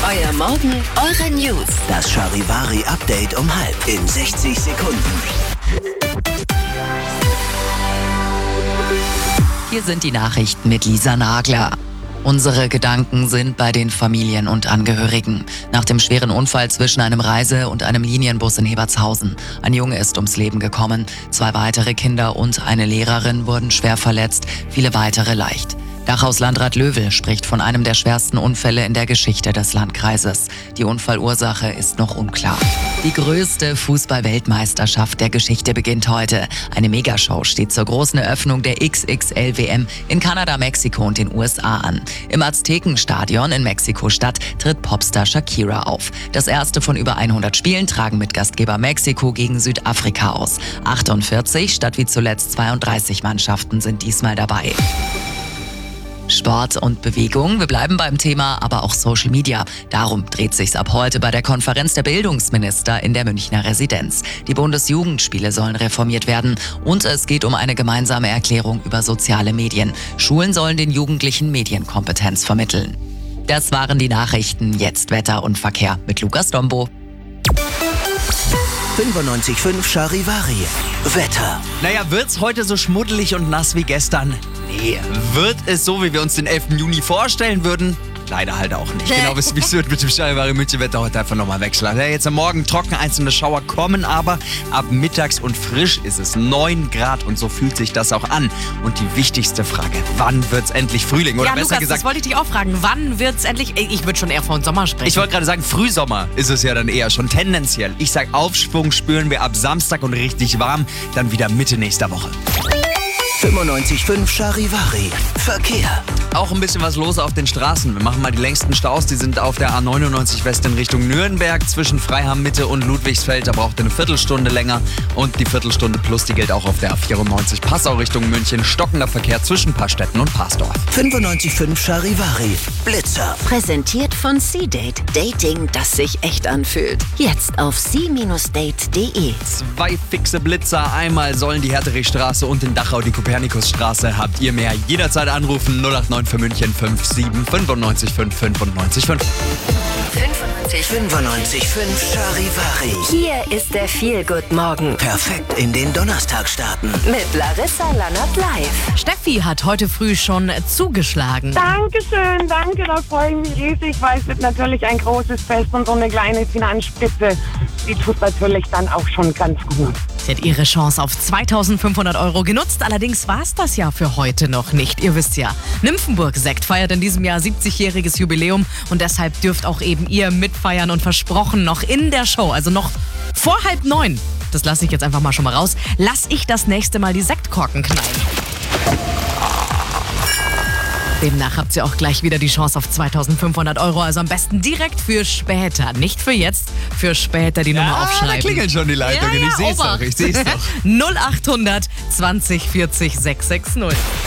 Euer Morgen, eure News. Das Charivari-Update um 6:30 in 60 Sekunden. Hier sind die Nachrichten mit Lisa Nagler. Unsere Gedanken sind bei den Familien und Angehörigen. Nach dem schweren Unfall zwischen einem Reise- und einem Linienbus in Hebertshausen. Ein Junge ist ums Leben gekommen. 2 weitere Kinder und eine Lehrerin wurden schwer verletzt, viele weitere leicht. Dachhaus-Landrat Löwel spricht von einem der schwersten Unfälle in der Geschichte des Landkreises. Die Unfallursache ist noch unklar. Die größte Fußball-Weltmeisterschaft der Geschichte beginnt heute. Eine Megashow steht zur großen Eröffnung der XXL-WM in Kanada, Mexiko und den USA an. Im Aztekenstadion in Mexiko-Stadt tritt Popstar Shakira auf. Das erste von über 100 Spielen tragen mit Gastgeber Mexiko gegen Südafrika aus. 48 statt wie zuletzt 32 Mannschaften sind diesmal dabei. Sport und Bewegung. Wir bleiben beim Thema, aber auch Social Media. Darum dreht sich's ab heute bei der Konferenz der Bildungsminister in der Münchner Residenz. Die Bundesjugendspiele sollen reformiert werden und es geht um eine gemeinsame Erklärung über soziale Medien. Schulen sollen den Jugendlichen Medienkompetenz vermitteln. Das waren die Nachrichten. Jetzt Wetter und Verkehr mit Lukas Dombo. 95.5 Charivari. Wetter. Naja, wird's heute so schmuddelig und nass wie gestern? Nee. Wird es so, wie wir uns den 11. Juni vorstellen würden? Leider halt auch nicht. Genau wie es wird mit dem Charivari München Wetter heute einfach nochmal wegschlagen. Ja, jetzt am Morgen trocken, einzelne Schauer kommen, aber ab mittags und frisch ist es 9 Grad und so fühlt sich das auch an. Und die wichtigste Frage, wann wird's endlich Frühling? Oder ja, besser Lukas, gesagt, das wollte ich dich auch fragen. Wann wird's endlich, ich würde schon eher von Sommer sprechen. ich wollte gerade sagen, Frühsommer ist es ja dann eher schon tendenziell. Ich sag, Aufschwung spüren wir ab Samstag und richtig warm, dann wieder Mitte nächster Woche. 95.5 Charivari. Verkehr. Auch ein bisschen was los auf den Straßen. Wir machen mal die längsten Staus. Die sind auf der A99 West in Richtung Nürnberg zwischen Freiham Mitte und Ludwigsfeld. Da braucht ihr eine Viertelstunde länger. Und die Viertelstunde plus, die gilt auch auf der A94 Passau Richtung München. Stockender Verkehr zwischen Paarstetten und Parsdorf. 95.5 Charivari. Blitzer. Präsentiert von C-Date. Dating, das sich echt anfühlt. Jetzt auf c-date.de. 2 fixe Blitzer. Einmal sollen die Herterichstraße und in Dachau die Kopernikusstraße. Habt ihr mehr? Jederzeit anrufen. 089 für München 57 95 5 95 5. 95.5 Charivari. Hier ist der Feel-Good-Morgen Perfekt in den Donnerstag starten. mit Larissa Lannert live. Steffi hat heute früh schon zugeschlagen. Dankeschön, danke, da freue ich mich riesig, weil es wird natürlich ein großes Fest und so eine kleine Finanzspitze, die tut natürlich dann auch schon ganz gut. Sie hat ihre Chance auf 2.500 € genutzt. Allerdings war es das ja für heute noch nicht. Ihr wisst ja, Nymphenburg Sekt feiert in diesem Jahr 70-jähriges Jubiläum und deshalb dürft auch eben ihr mitfeiern und versprochen noch in der Show, also noch vor 8:30, das lasse ich jetzt einfach mal schon mal raus, lasse ich das nächste Mal die Sektkorken knallen. Demnach habt ihr auch gleich wieder die Chance auf 2.500 €. Also am besten direkt für später. Nicht für jetzt, für später die Nummer aufschreiben. Da klingeln schon die Leitungen. Ja, ich sehe es Obacht. doch, ich sehe es doch. 0800 20 40 660.